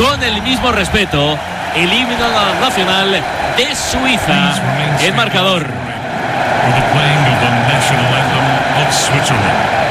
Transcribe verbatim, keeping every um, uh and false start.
con el mismo respeto el himno nacional de Suiza, el marcador. With the playing of the national anthem of Switzerland.